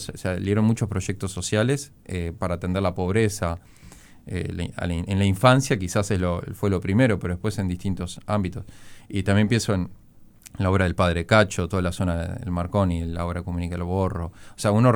se dieron muchos proyectos sociales para atender la pobreza. En la infancia quizás fue lo primero, pero después en distintos ámbitos. Y también pienso en la obra del Padre Cacho, toda la zona del Marconi, la obra Comunica el Borro. O sea, uno